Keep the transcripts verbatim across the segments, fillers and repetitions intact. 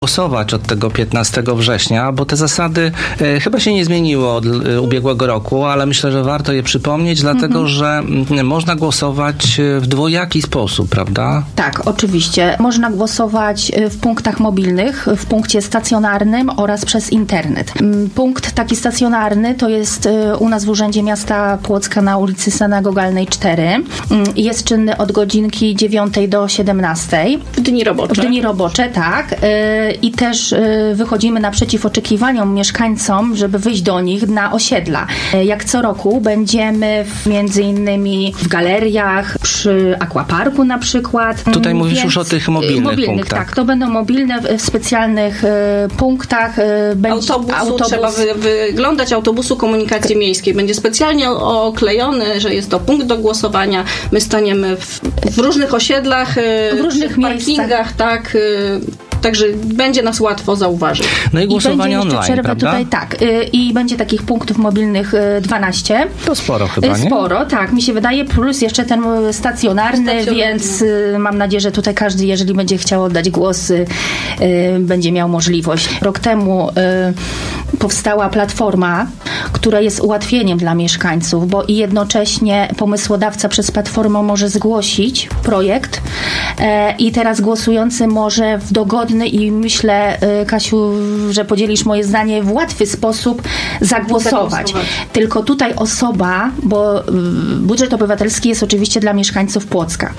głosować od tego piętnastego września, bo te zasady e, chyba się nie zmieniły od e, ubiegłego roku, ale myślę, że warto je przypomnieć, dlatego, mm-hmm. że m, można głosować w dwojaki sposób, prawda? Tak, oczywiście. Można głosować w punktach mobilnych, w punkcie stacjonarnym oraz przez internet. Punkt taki stacjonarny to jest u nas w Urzędzie Miasta Płocka na ulicy Synagogalnej cztery. Jest czynny od godzinki dziewiątej do siedemnastej. W dni robocze. W dni robocze, tak. I też wychodzimy naprzeciw oczekiwaniom mieszkańcom, żeby wyjść do nich na osiedla. Jak co roku będziemy w, między innymi w galeriach, przy aquaparku na przykład. Tutaj mówisz Więc już o tych mobilnych, mobilnych punktach. Tak, to będą mobilne w, w specjalnych y, punktach. Y, będzie Autobusu, autobus. trzeba wy, wyglądać autobusu komunikacji miejskiej. Będzie specjalnie oklejony, że jest to punkt do głosowania. My staniemy w, w różnych osiedlach, w różnych w parkingach, miejscach. tak. Także będzie nas łatwo zauważyć. No i głosowanie I będzie online, przerwę prawda? Tutaj, tak. Y, I będzie takich punktów mobilnych y, dwanaście. To sporo chyba, nie? Sporo, tak. Mi się wydaje, plus jeszcze ten stacjonarny, stacjonarny. więc y, mam nadzieję, że tutaj każdy, jeżeli będzie chciał oddać głos, y, y, będzie miał możliwość. Rok temu y, powstała platforma, która jest ułatwieniem dla mieszkańców, bo i jednocześnie pomysłodawca przez platformę może zgłosić projekt y, i teraz głosujący może w dogodny i myślę, Kasiu, że podzielisz moje zdanie, w łatwy sposób zagłosować. zagłosować. Tylko tutaj osoba, bo budżet obywatelski jest oczywiście dla mieszkańców Płocka.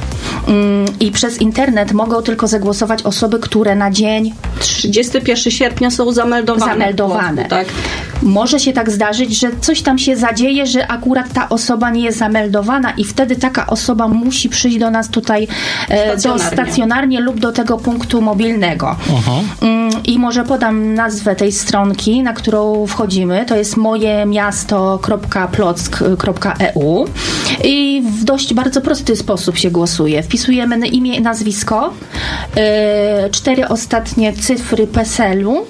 I przez internet mogą tylko zagłosować osoby, które na dzień trzydziestego pierwszego sierpnia są zameldowane. zameldowane. Płocku, tak. Może się tak zdarzyć, że coś tam się zadzieje, że akurat ta osoba nie jest zameldowana i wtedy taka osoba musi przyjść do nas tutaj stacjonarnie, do, stacjonarnie lub do tego punktu mobilnego. Uh-huh. I może podam nazwę tej stronki, na którą wchodzimy. To jest mojemiasto kropka plock kropka e u i w dość bardzo prosty sposób się głosuje. Wpisujemy imię i nazwisko, yy, cztery ostatnie cyfry PESEL-u,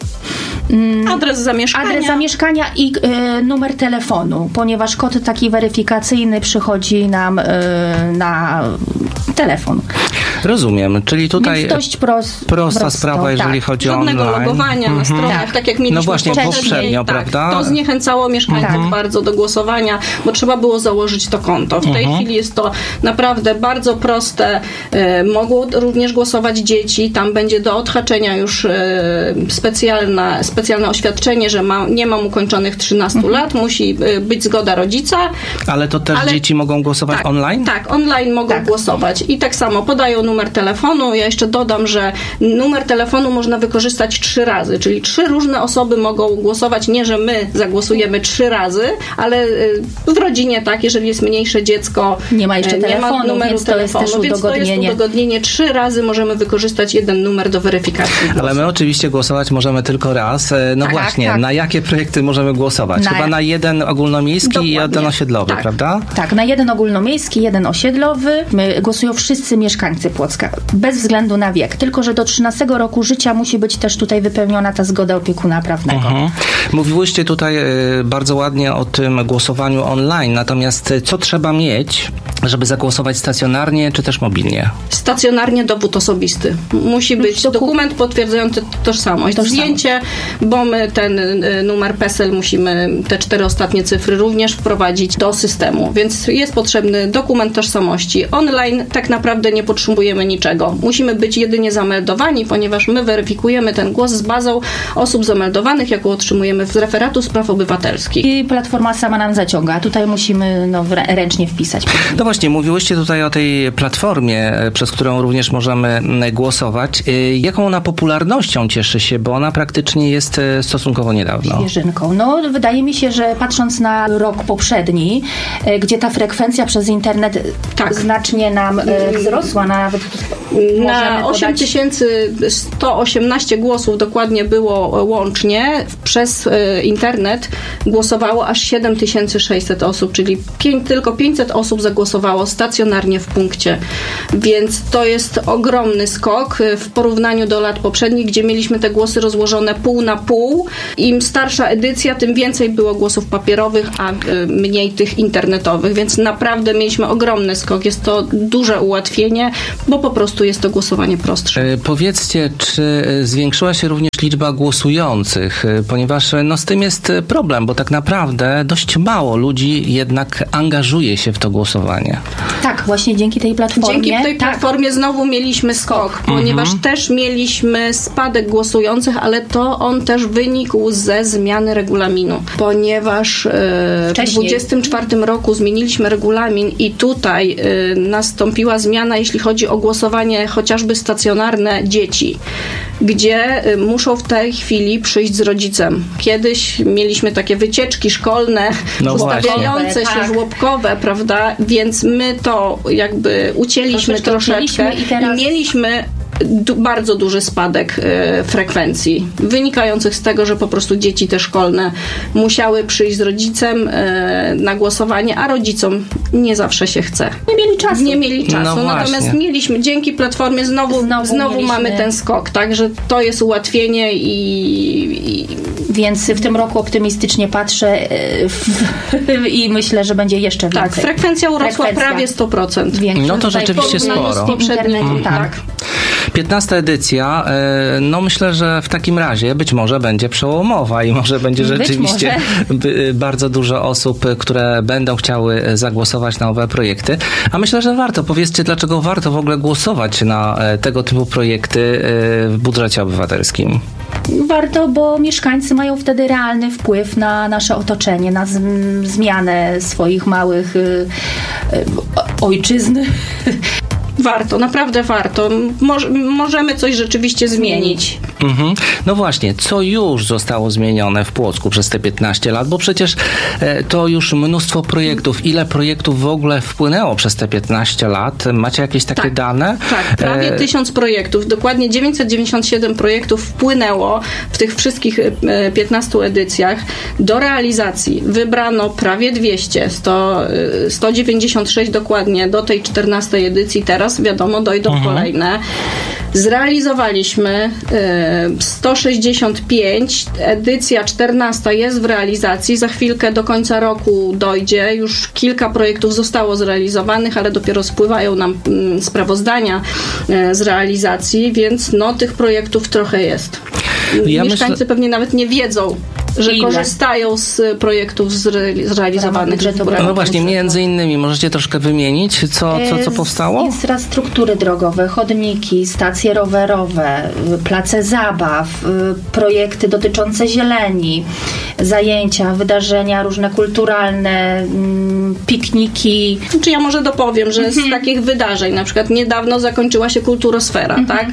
yy, adres zamieszkania, adres zamieszkania i yy, numer telefonu, ponieważ kod taki weryfikacyjny przychodzi nam yy, na telefon. Rozumiem, czyli tutaj Więc dość pros- prosta prosto, sprawa, jeżeli tak. chodzi o Żadnego online. logowania mm-hmm. na stronach, tak, tak jak mieliśmy no właśnie, poprzednio, poprzednio, tak, prawda? To zniechęcało mieszkańców mm-hmm. bardzo do głosowania, bo trzeba było założyć to konto. W tej mm-hmm. chwili jest to naprawdę bardzo proste. E, mogą również głosować dzieci. Tam będzie do odhaczenia już e, specjalna, specjalne oświadczenie, że ma, nie mam ukończonych trzynastu mm-hmm. lat, musi e, być zgoda rodzica. Ale to też Ale, dzieci mogą głosować tak, online? Tak, online mogą tak. głosować. I tak samo podają numer telefonu. Ja jeszcze dodam, że numer telefonu można wykorzystać trzy razy, czyli trzy różne osoby mogą głosować. Nie, że my zagłosujemy trzy razy, ale w rodzinie, tak, jeżeli jest mniejsze dziecko, nie ma jeszcze nie telefonu, ma numeru więc to telefonu, jest też więc to jest udogodnienie. Trzy razy możemy wykorzystać jeden numer do weryfikacji głosu. Ale my oczywiście głosować możemy tylko raz. No tak, właśnie, tak. Na jakie projekty możemy głosować? Na... Chyba na jeden ogólnomiejski Dokładnie. i jeden osiedlowy, tak. prawda? Tak, na jeden ogólnomiejski, jeden osiedlowy. My głosują wszyscy mieszkańcy Płocka, bez względu na wiek. Tylko że do trzynastego roku życia musi być też tutaj wypełniona ta zgoda opiekuna prawnego. Uh-huh. Mówiłyście tutaj y, bardzo ładnie o tym głosowaniu online, natomiast co trzeba mieć, żeby zagłosować stacjonarnie czy też mobilnie? Stacjonarnie dowód osobisty. Musi być Doku- dokument potwierdzający tożsamość. tożsamość. Zdjęcie, bo my ten y, numer PESEL musimy, te cztery ostatnie cyfry również wprowadzić do systemu, więc jest potrzebny dokument tożsamości. Online tak naprawdę nie potrzebujemy niczego. Musimy być jedynie zameldowani, ponieważ my weryfikujemy ten głos z bazą osób zameldowanych, jaką otrzymujemy z referatu spraw obywatelskich. I platforma sama nam zaciąga. Tutaj musimy no, ręcznie wpisać. No właśnie, mówiłyście tutaj o tej platformie, przez którą również możemy głosować. Jaką ona popularnością cieszy się, bo ona praktycznie jest stosunkowo niedawno. Świeżynką. No, wydaje mi się, że patrząc na rok poprzedni, gdzie ta frekwencja przez internet tak. znacznie nam wzrosła, nawet na osiem tysięcy sto osiemnaście głosów dokładnie było łącznie. Przez internet głosowało aż siedem tysięcy sześćset osób, czyli pięć, tylko pięćset osób zagłosowało stacjonarnie w punkcie. Więc to jest ogromny skok w porównaniu do lat poprzednich, gdzie mieliśmy te głosy rozłożone pół na pół. Im starsza edycja, tym więcej było głosów papierowych, a mniej tych internetowych. Więc naprawdę mieliśmy ogromny skok. Jest to duże ułatwienie, bo po prostu jest to głosowanie prostsze. E, powiedzcie, czy zwiększyła się również powiedzieć liczba głosujących, ponieważ no, z tym jest problem, bo tak naprawdę dość mało ludzi jednak angażuje się w to głosowanie. Tak, właśnie dzięki tej platformie. Dzięki tej platformie tak. znowu mieliśmy skok, ponieważ mhm. też mieliśmy spadek głosujących, ale to on też wynikł ze zmiany regulaminu, ponieważ e, w dwudziestym czwartym roku zmieniliśmy regulamin i tutaj e, nastąpiła zmiana, jeśli chodzi o głosowanie chociażby stacjonarne dzieci, gdzie e, muszą w tej chwili przyjść z rodzicem. Kiedyś mieliśmy takie wycieczki szkolne, no ustawiające się, tak. żłobkowe, prawda, więc my to jakby ucięliśmy troszeczkę, troszeczkę i, teraz... i mieliśmy Du- bardzo duży spadek e, frekwencji, wynikających z tego, że po prostu dzieci te szkolne musiały przyjść z rodzicem e, na głosowanie, a rodzicom nie zawsze się chce. Nie mieli czasu. Nie mieli czasu. No Natomiast mieliśmy, dzięki platformie znowu, znowu, znowu mamy ten skok, także to jest ułatwienie i, i... Więc w tym roku optymistycznie patrzę w, i myślę, że będzie jeszcze więcej. Tak, frekwencja urosła frekwencja. prawie sto procent. Większość no to rzeczywiście sporo. Mm. Tak. piętnasta edycja, no myślę, że w takim razie być może będzie przełomowa i może będzie rzeczywiście może. bardzo dużo osób, które będą chciały zagłosować na owe projekty. A myślę, że warto. Powiedzcie, dlaczego warto w ogóle głosować na tego typu projekty w budżecie obywatelskim? Warto, bo mieszkańcy mają wtedy realny wpływ na nasze otoczenie, na z- zmianę swoich małych y, y, ojczyzn. Warto, naprawdę warto. Moż, możemy coś rzeczywiście zmienić. Mhm. No właśnie, co już zostało zmienione w Płocku przez te piętnaście lat? Bo przecież e, to już mnóstwo projektów. Ile projektów w ogóle wpłynęło przez te piętnaście lat? Macie jakieś takie tak, dane? Tak, prawie e... tysiąc projektów. Dokładnie dziewięćset dziewięćdziesiąt siedem projektów wpłynęło w tych wszystkich e, piętnastu edycjach. Do realizacji wybrano prawie dwieście, sto, sto dziewięćdziesiąt sześć dokładnie do tej czternastej edycji. Teraz wiadomo, dojdą mhm. kolejne. Zrealizowaliśmy y, sto sześćdziesiąt pięć, edycja czternasta jest w realizacji, za chwilkę do końca roku dojdzie, już kilka projektów zostało zrealizowanych, ale dopiero spływają nam y, sprawozdania y, z realizacji, więc no tych projektów trochę jest. Ja Mieszkańcy myślę... pewnie nawet nie wiedzą, że Ile? korzystają z projektów zre- zrealizowanych. No właśnie, między innymi możecie troszkę wymienić, co, co, co powstało? Infrastruktury drogowe, chodniki, stacje rowerowe, place zabaw, projekty dotyczące zieleni, zajęcia, wydarzenia różne kulturalne, pikniki. Czy ja może dopowiem, że z takich wydarzeń, na przykład niedawno zakończyła się Kulturosfera, mhm. tak?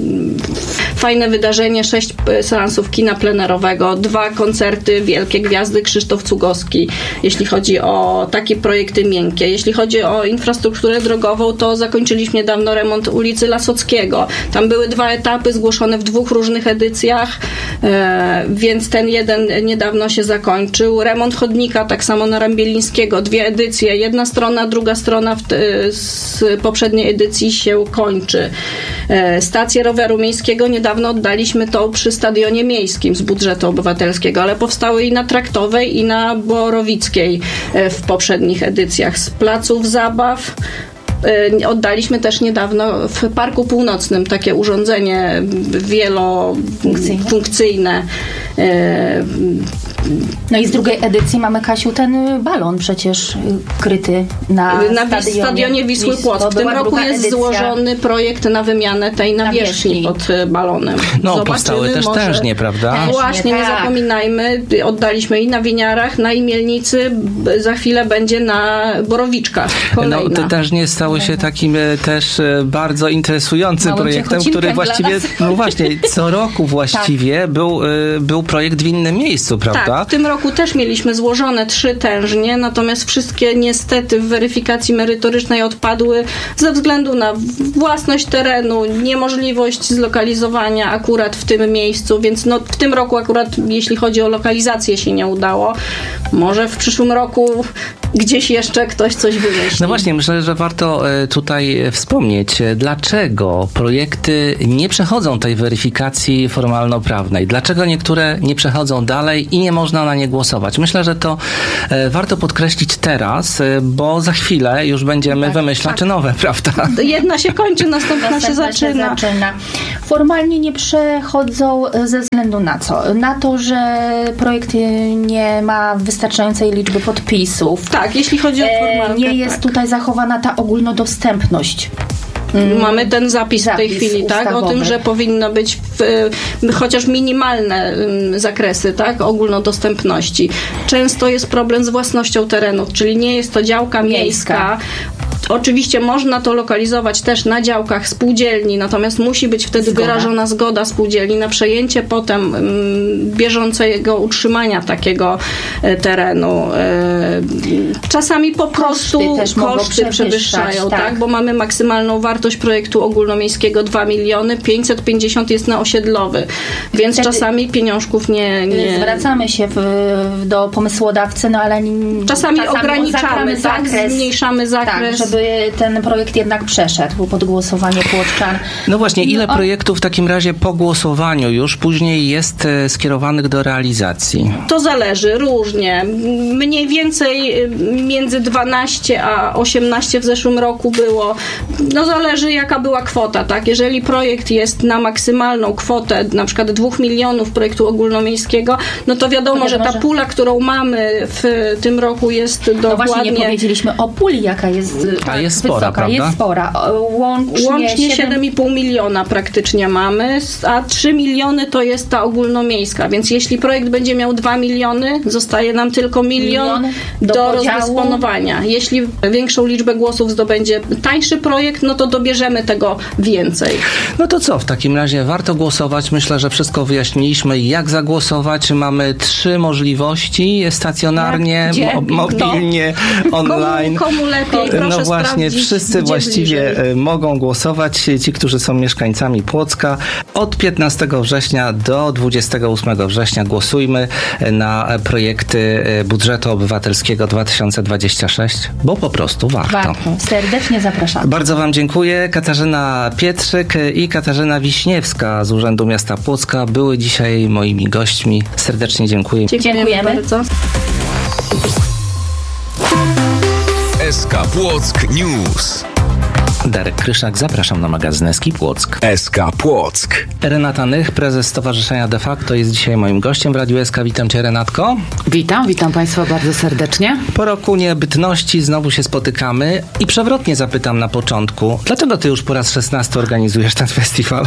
Fajne wydarzenie, sześć seansów kina plenerowego, dwa koncerty, wielkie gwiazdy, Krzysztof Cugowski, jeśli chodzi o takie projekty miękkie. Jeśli chodzi o infrastrukturę drogową, to zakończyliśmy niedawno remont ulicy Lasockiego. Tam były dwa etapy zgłoszone w dwóch różnych edycjach, e, więc ten jeden niedawno się zakończył. Remont chodnika, tak samo na Rambielińskiego, dwie edycje. Jedna strona, druga strona w te, z poprzedniej edycji się kończy. E, stację roweru miejskiego niedawno oddaliśmy to przy Stadionie Miejskim z budżetu obywatelskiego, ale powstały i na Traktowej, i na Borowickiej w poprzednich edycjach. Z placów zabaw oddaliśmy też niedawno w Parku Północnym takie urządzenie wielofunkcyjne. No i z drugiej edycji mamy, Kasiu, ten balon przecież kryty na, na stadionie, stadionie Wisły Płock. W tym roku jest edycja. złożony projekt na wymianę tej nawierzchni pod balonem. No, Zobaczymy, powstały też może... tężnie, prawda? Tężnie, Właśnie, tak. Nie zapominajmy, oddaliśmy i na Winiarach, na Imielnicy, za chwilę będzie na Borowiczkach. Kolejna. No, te tężnie stały się takim też bardzo interesującym Małym projektem, który właściwie, no właśnie, co roku właściwie tak. był, był projekt w innym miejscu, prawda? Tak, w tym roku też mieliśmy złożone trzy tężnie, natomiast wszystkie niestety w weryfikacji merytorycznej odpadły ze względu na własność terenu, niemożliwość zlokalizowania akurat w tym miejscu, więc no w tym roku akurat jeśli chodzi o lokalizację się nie udało. Może w przyszłym roku gdzieś jeszcze ktoś coś wymyśli. No właśnie, myślę, że warto tutaj wspomnieć, dlaczego projekty nie przechodzą tej weryfikacji formalno-prawnej. Dlaczego niektóre nie przechodzą dalej i nie można na nie głosować. Myślę, że to warto podkreślić teraz, bo za chwilę już będziemy tak, wymyślać tak. nowe, prawda? Jedna się kończy, następna się zaczyna. zaczyna. Formalnie nie przechodzą ze względu na co? Na to, że projekt nie ma wystarczającej liczby podpisów. Tak, jeśli chodzi o formalkę. Nie jest tak. tutaj zachowana ta ogólnodostępność. Mamy ten zapis, zapis w tej chwili, tak? ustawowy. O tym, że powinno być w, chociaż minimalne zakresy, tak? Ogólnodostępności. Często jest problem z własnością terenów, czyli nie jest to działka miejska. miejska. Oczywiście można to lokalizować też na działkach spółdzielni, natomiast musi być wtedy zgoda. wyrażona zgoda spółdzielni na przejęcie potem m, bieżącego utrzymania takiego e, terenu. E, czasami po prostu koszty, też koszty przewyższają, tak. tak? Bo mamy maksymalną wartość projektu ogólnomiejskiego dwa miliony, pięćset pięćdziesiąt jest na osiedlowy, więc wtedy czasami pieniążków nie... nie... Zwracamy się w, do pomysłodawcy, no ale czasami, czasami ograniczamy, tak? Zakres, zmniejszamy zakres. Tak, żeby ten projekt jednak przeszedł pod głosowanie płoczczan. No właśnie, ile no, projektów w takim razie po głosowaniu już później jest e, skierowanych do realizacji? To zależy, różnie. Mniej więcej między dwanaście a osiemnaście w zeszłym roku było. No zależy jaka była kwota, tak? Jeżeli projekt jest na maksymalną kwotę, na przykład dwóch milionów projektu ogólnomiejskiego, no to wiadomo, to że ta pula, którą mamy w tym roku jest dokładnie... No właśnie, nie powiedzieliśmy o puli, jaka jest... A jest spora, wysoka, prawda? Jest spora. Łącznie, Łącznie siedem i pół miliona praktycznie mamy, a trzy miliony to jest ta ogólnomiejska, więc jeśli projekt będzie miał dwa miliony, zostaje nam tylko milion, milion do, do rozdysponowania. Jeśli większą liczbę głosów zdobędzie tańszy projekt, no to dobierzemy tego więcej. No to co, w takim razie warto głosować. Myślę, że wszystko wyjaśniliśmy. Jak zagłosować? Mamy trzy możliwości. Stacjonarnie, mo- mobilnie, no. online. Komu, komu lepiej, proszę no właśnie, wszyscy właściwie bliżej. mogą głosować, ci, którzy są mieszkańcami Płocka. Od piętnastego września do dwudziestego ósmego września głosujmy na projekty budżetu obywatelskiego dwa tysiące dwudziesty szósty, bo po prostu warto. Warto. Serdecznie zapraszam. Bardzo Wam dziękuję. Katarzyna Pietrzyk i Katarzyna Wiśniewska z Urzędu Miasta Płocka były dzisiaj moimi gośćmi. Serdecznie dziękuję. Dziękujemy, Dziękujemy. bardzo. S K Płock News. Darek Kryszak, zapraszam na magazyn S K Płock. S K Płock. Renata Nych, prezes Stowarzyszenia De Facto, jest dzisiaj moim gościem w Radiu S K. Witam Cię, Renatko. Witam, witam Państwa bardzo serdecznie. Po roku niebytności znowu się spotykamy i przewrotnie zapytam na początku, dlaczego Ty już po raz szesnasty organizujesz ten festiwal?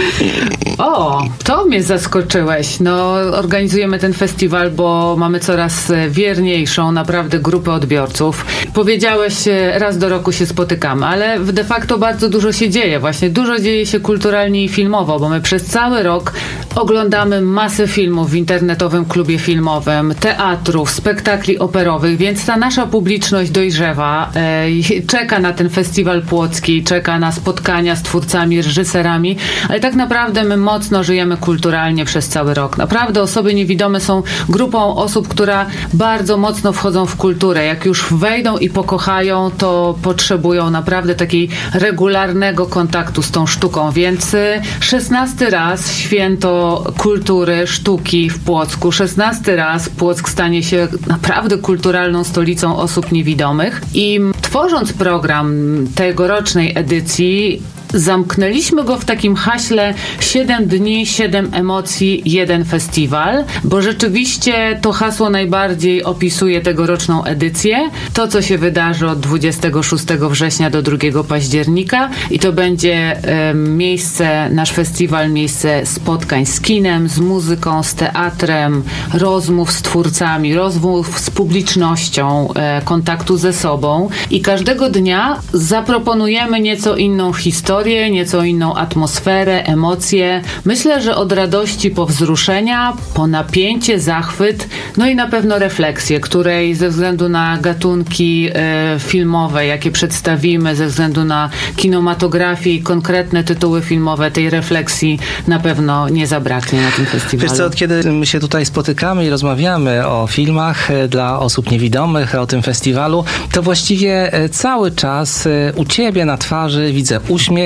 O, to mnie zaskoczyłeś. No, organizujemy ten festiwal, bo mamy coraz wierniejszą naprawdę grupę odbiorców. Powiedziałeś, raz do roku się spotykamy, ale de facto bardzo dużo się dzieje. Właśnie dużo dzieje się kulturalnie i filmowo, bo my przez cały rok oglądamy masę filmów w internetowym klubie filmowym, teatrów, spektakli operowych, więc ta nasza publiczność dojrzewa, e, czeka na ten festiwal płocki, czeka na spotkania z twórcami, reżyserami, ale tak naprawdę my mocno żyjemy kulturalnie przez cały rok. Naprawdę osoby niewidome są grupą osób, która bardzo mocno wchodzą w kulturę. Jak już wejdą i pokochają, to potrzebują naprawdę takiej regularnego kontaktu z tą sztuką, więc szesnasty raz święto kultury, sztuki w Płocku. szesnasty raz Płock stanie się naprawdę kulturalną stolicą osób niewidomych i tworząc program tegorocznej edycji zamknęliśmy go w takim haśle siedem dni, siedem emocji, jeden festiwal, bo rzeczywiście to hasło najbardziej opisuje tegoroczną edycję. To, co się wydarzy od dwudziestego szóstego września do drugiego października i to będzie e, miejsce, nasz festiwal, miejsce spotkań z kinem, z muzyką, z teatrem, rozmów z twórcami, rozmów z publicznością, e, kontaktu ze sobą i każdego dnia zaproponujemy nieco inną historię, nieco inną atmosferę, emocje. Myślę, że od radości po wzruszenia, po napięcie, zachwyt, no i na pewno refleksję, której ze względu na gatunki e, filmowe, jakie przedstawimy, ze względu na kinematografię i konkretne tytuły filmowe, tej refleksji na pewno nie zabraknie na tym festiwalu. Wiesz co, od kiedy my się tutaj spotykamy i rozmawiamy o filmach dla osób niewidomych, o tym festiwalu, to właściwie cały czas u Ciebie na twarzy widzę uśmiech,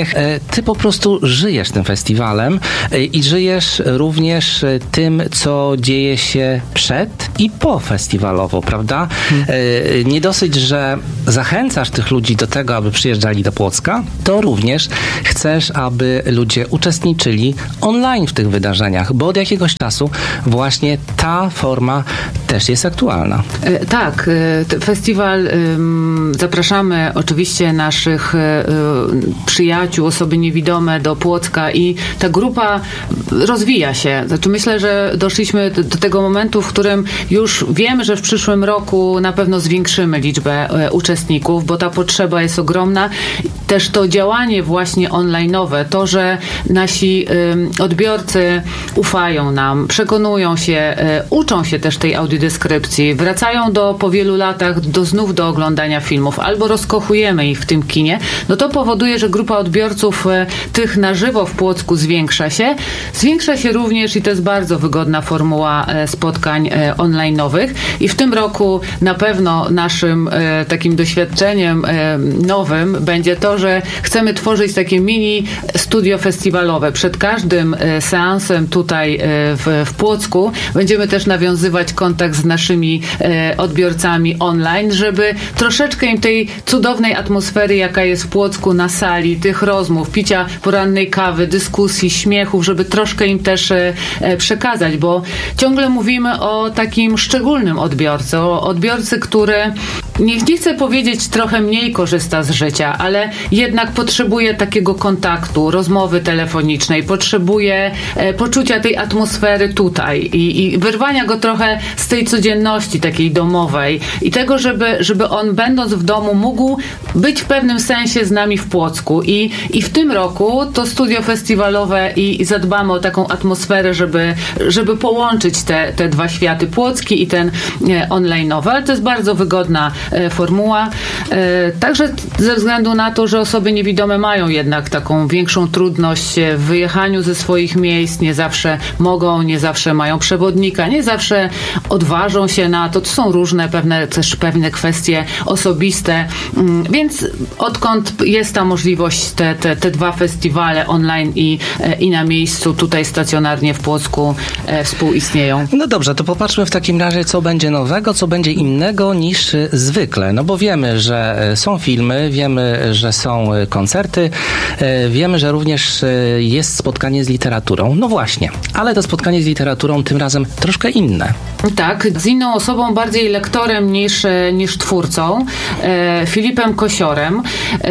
innych. Ty po prostu żyjesz tym festiwalem i żyjesz również tym, co dzieje się przed i po festiwalowo, prawda? Hmm. Nie dosyć, że zachęcasz tych ludzi do tego, aby przyjeżdżali do Płocka, to również chcesz, aby ludzie uczestniczyli online w tych wydarzeniach, bo od jakiegoś czasu właśnie ta forma też jest aktualna. E, tak, e, festiwal, e, zapraszamy oczywiście naszych e, przyjaciół, osoby niewidome do Płocka i ta grupa rozwija się. Znaczy myślę, że doszliśmy do, do tego momentu, w którym już wiemy, że w przyszłym roku na pewno zwiększymy liczbę e, uczestników, bo ta potrzeba jest ogromna. Też to działanie właśnie online'owe, to, że nasi e, odbiorcy ufają nam, przekonują się, e, uczą się też tej audiodeskrypcji, wracają do, po wielu latach do, znów do oglądania filmów, albo rozkochujemy ich w tym kinie, no to powoduje, że grupa odbiorców e, tych na żywo w Płocku zwiększa się. Zwiększa się również i to jest bardzo wygodna formuła e, spotkań e, online'owych i w tym roku na pewno naszym e, takim doświadczeniem e, nowym będzie to, że chcemy tworzyć takie mini studio festiwalowe. Przed każdym e, seansem tutaj e, w, w Płocku będziemy też nawiązywać kontakt z naszymi e, odbiorcami online, żeby troszeczkę im tej cudownej atmosfery, jaka jest w Płocku na sali, tych rozmów, picia porannej kawy, dyskusji, śmiechów, żeby troszkę im też e, e, przekazać, bo ciągle mówimy o takim szczególnym odbiorcy, o odbiorcy, który nie, nie chcę powiedzieć trochę mniej korzysta z życia, ale jednak potrzebuje takiego kontaktu, rozmowy telefonicznej, potrzebuje e, poczucia tej atmosfery tutaj i, i wyrwania go trochę z tej codzienności takiej domowej i tego, żeby, żeby on będąc w domu mógł być w pewnym sensie z nami w Płocku i, i w tym roku to studio festiwalowe i, i zadbamy o taką atmosferę, żeby, żeby połączyć te, te dwa światy, płocki i ten e, online'owy, ale to jest bardzo wygodna e, formuła. E, także ze względu na to, że osoby niewidome mają jednak taką większą trudność w wyjechaniu ze swoich miejsc, nie zawsze mogą, nie zawsze mają przewodnika, nie zawsze odważą się na to. To są różne pewne, też pewne kwestie osobiste, mm, więc odkąd jest ta możliwość, te, te, te dwa festiwale online i, i na miejscu tutaj stacjonarnie w Płocku e, współistnieją. No dobrze, to popatrzmy w takim razie, co będzie nowego, co będzie innego niż zwykle. No bo wiemy, że są filmy, wiemy, że są koncerty, wiemy, że również jest spotkanie z literaturą. No właśnie, ale to spotkanie z literaturą tym razem troszkę inne. Tak, z inną osobą, bardziej lektorem niż, niż twórcą, e, Filipem Kosiorem.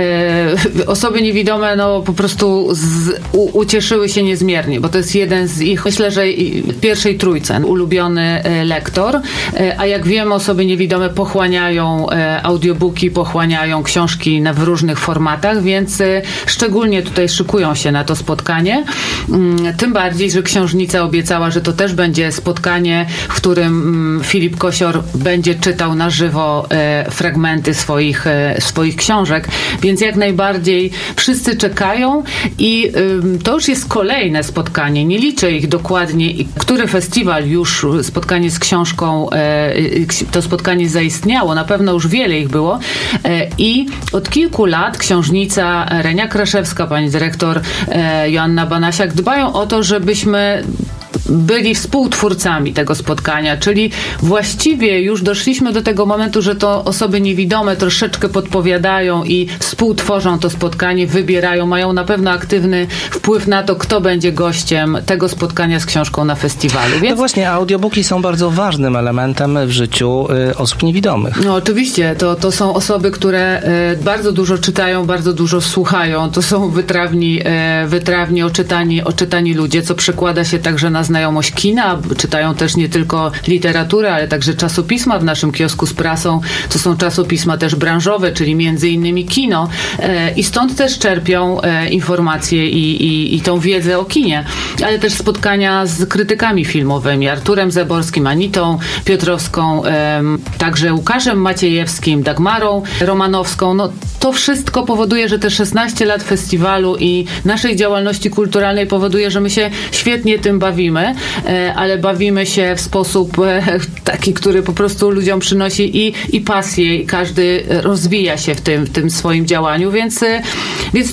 E, osoby niewidome no po prostu z, u, ucieszyły się niezmiernie, bo to jest jeden z ich, myślę, że pierwszej trójce ulubiony e, lektor, e, a jak wiemy, osoby niewidome pochłaniają e, audiobooki, pochłaniają książki na, w różnych formatach, więc e, szczególnie tutaj szykują się na to spotkanie. Mm, tym bardziej, że księżnica obiecała, że to też będzie spotkanie, w którym mm, Filip Kosior będzie czytał na żywo e, fragmenty swoich, e, swoich książek, więc jak najbardziej wszyscy czekają i e, to już jest kolejne spotkanie. Nie liczę ich dokładnie, który festiwal już spotkanie z książką, e, to spotkanie zaistniało, na pewno już wiele ich było e, i od kilku lat księżnica Renia Kraszewska, pani dyrektor e, Joanna Banasiak dbają o to, żebyśmy byli współtwórcami tego spotkania, czyli właściwie już doszliśmy do tego momentu, że to osoby niewidome troszeczkę podpowiadają i współtworzą to spotkanie, wybierają, mają na pewno aktywny wpływ na to, kto będzie gościem tego spotkania z książką na festiwalu. Więc... No właśnie, audiobooki są bardzo ważnym elementem w życiu y, osób niewidomych. No oczywiście, to, to są osoby, które y, bardzo dużo czytają, bardzo dużo słuchają. To są wytrawni, y, wytrawni oczytani, oczytani ludzie, co przekłada się także na znajomość kina, czytają też nie tylko literaturę, ale także czasopisma w naszym kiosku z prasą. To są czasopisma też branżowe, czyli między innymi kino e, i stąd też czerpią e, informacje i, i, i tą wiedzę o kinie, ale też spotkania z krytykami filmowymi, Arturem Zaborskim, Anitą Piotrowską, e, także Łukaszem Maciejewskim, Dagmarą Romanowską. No, to wszystko powoduje, że te szesnaście lat festiwalu i naszej działalności kulturalnej powoduje, że my się świetnie tym bawimy, ale bawimy się w sposób taki, który po prostu ludziom przynosi i, i pasję, i każdy rozwija się w tym, w tym swoim działaniu, więc, więc to jest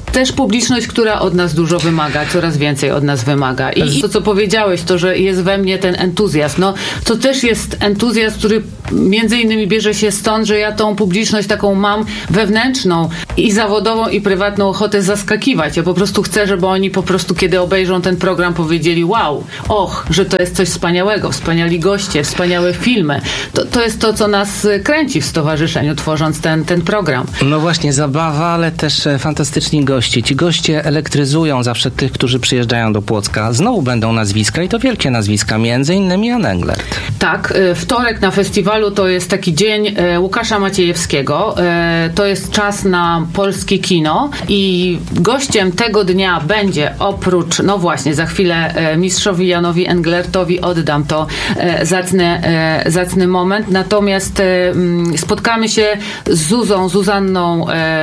też publiczność, która od nas dużo wymaga, coraz więcej od nas wymaga. I, i to, co powiedziałeś, to, że jest we mnie ten entuzjazm, no to też jest entuzjazm, który między innymi bierze się stąd, że ja tą publiczność taką mam wewnętrzną i zawodową, i prywatną ochotę zaskakiwać. Ja po prostu chcę, żeby oni po prostu, kiedy obejrzą ten program, powiedzieli wow, och, że to jest coś wspaniałego, wspaniali goście, wspaniałe filmy. To, to jest to, co nas kręci w stowarzyszeniu, tworząc ten, ten program. No właśnie, zabawa, ale też fantastyczni goście. Ci goście elektryzują zawsze tych, którzy przyjeżdżają do Płocka. Znowu będą nazwiska i to wielkie nazwiska, między innymi Jan Englert. Tak, wtorek na festiwalu to jest taki dzień Łukasza Maciejewskiego. To jest czas na polskie kino i gościem tego dnia będzie oprócz, no właśnie, za chwilę mistrzowi Janowi Englertowi oddam to zacny, zacny moment. Natomiast spotkamy się z Zuzą, Zuzanną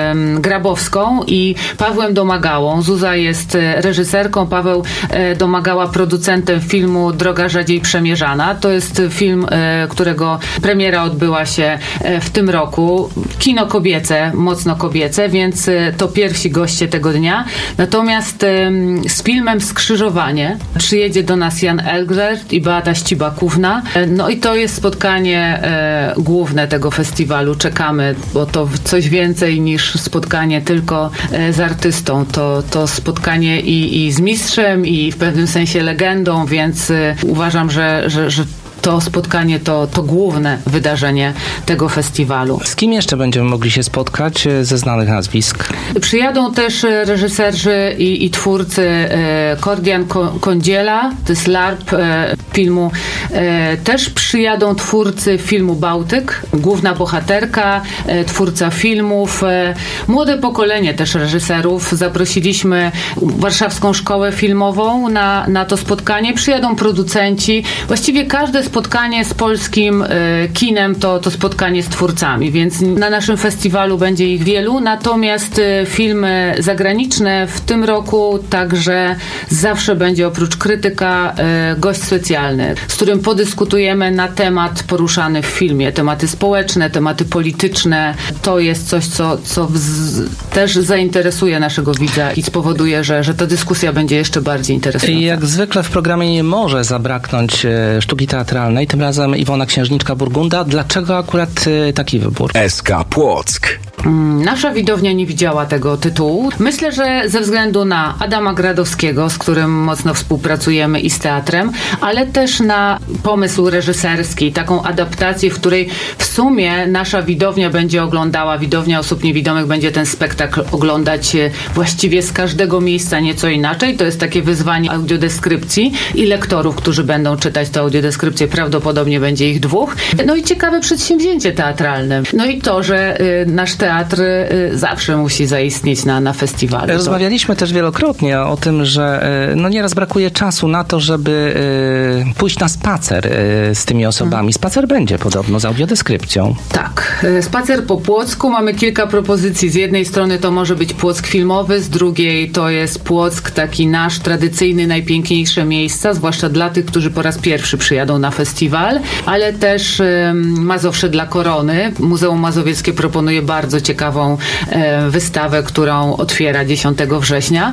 Grabowską i Pawłem Domagałą. Zuza jest reżyserką, Paweł Domagała producentem filmu Droga rzadziej przemierzana. To jest film, którego premiera odbyła się w tym roku. Kino kobiece, mocno kobiece, więc to pierwsi goście tego dnia. Natomiast z filmem Skrzyżowanie przyjedzie do nas Jan Englert i Beata Ścibakówna. No i to jest spotkanie główne tego festiwalu. Czekamy, bo to coś więcej niż spotkanie tylko z artystą. To, to spotkanie i, i z mistrzem, i w pewnym sensie legendą, więc uważam, że, że, że to spotkanie to, to główne wydarzenie tego festiwalu. Z kim jeszcze będziemy mogli się spotkać ze znanych nazwisk? Przyjadą też reżyserzy i, i twórcy e, Kordian Kądziela, to jest larp e, filmu. E, też przyjadą twórcy filmu Bałtyk, główna bohaterka, e, twórca filmów. E, młode pokolenie też reżyserów. Zaprosiliśmy Warszawską Szkołę Filmową na, na to spotkanie. Przyjadą producenci. Właściwie każde spotkanie z polskim y, kinem to, to spotkanie z twórcami, więc na naszym festiwalu będzie ich wielu, natomiast y, filmy zagraniczne w tym roku także zawsze będzie oprócz krytyka y, gość specjalny, z którym podyskutujemy na temat poruszany w filmie, tematy społeczne, tematy polityczne. To jest coś, co, co wz, też zainteresuje naszego widza i spowoduje, że, że ta dyskusja będzie jeszcze bardziej interesująca. I jak zwykle w programie nie może zabraknąć y, sztuki teatralnej. Tym razem Iwona Księżniczka-Burgunda. Dlaczego akurat y, taki wybór? S K Płock. Nasza widownia nie widziała tego tytułu. Myślę, że ze względu na Adama Gradowskiego, z którym mocno współpracujemy i z teatrem, ale też na pomysł reżyserski, taką adaptację, w której w sumie nasza widownia będzie oglądała, widownia osób niewidomych będzie ten spektakl oglądać właściwie z każdego miejsca nieco inaczej. To jest takie wyzwanie audiodeskrypcji i lektorów, którzy będą czytać tę audiodeskrypcję. Prawdopodobnie będzie ich dwóch. No i ciekawe przedsięwzięcie teatralne. No i to, że y, nasz teatr zawsze musi zaistnieć na, na festiwalu. Rozmawialiśmy to... też wielokrotnie o tym, że no nieraz brakuje czasu na to, żeby y, pójść na spacer y, z tymi osobami. Spacer będzie podobno z audiodeskrypcją. Tak. Spacer po Płocku. Mamy kilka propozycji. Z jednej strony to może być Płock filmowy, z drugiej to jest Płock taki nasz tradycyjny, najpiękniejsze miejsca, zwłaszcza dla tych, którzy po raz pierwszy przyjadą na festiwal, ale też y, Mazowsze dla Korony. Muzeum Mazowieckie proponuje bardzo ciekawą e, wystawę, którą otwiera dziesiątego września.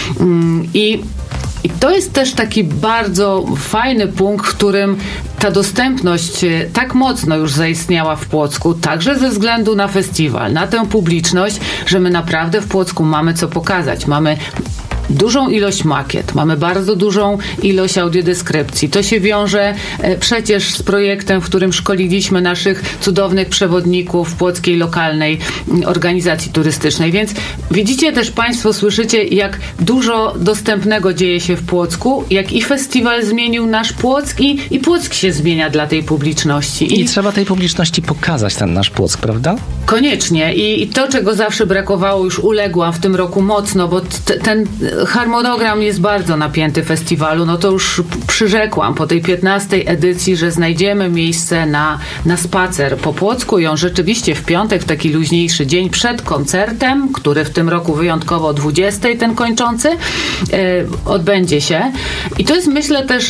Mm, i I to jest też taki bardzo fajny punkt, w którym ta dostępność tak mocno już zaistniała w Płocku, także ze względu na festiwal, na tę publiczność, że my naprawdę w Płocku mamy co pokazać. Mamy dużą ilość makiet, mamy bardzo dużą ilość audiodeskrypcji. To się wiąże e, przecież z projektem, w którym szkoliliśmy naszych cudownych przewodników płockiej lokalnej organizacji turystycznej. Więc widzicie też Państwo, słyszycie, jak dużo dostępnego dzieje się w Płocku, jak i festiwal zmienił nasz Płock i, i Płock się zmienia dla tej publiczności. I, I trzeba tej publiczności pokazać ten nasz Płock, prawda? Koniecznie. I, i to, czego zawsze brakowało, już uległam w tym roku mocno, bo t- ten harmonogram jest bardzo napięty festiwalu, no to już przyrzekłam po tej piętnastej edycji, że znajdziemy miejsce na, na spacer po Płocku i on rzeczywiście w piątek, w taki luźniejszy dzień przed koncertem, który w tym roku wyjątkowo o dwudziestej, ten kończący, yy, odbędzie się. I to jest, myślę, też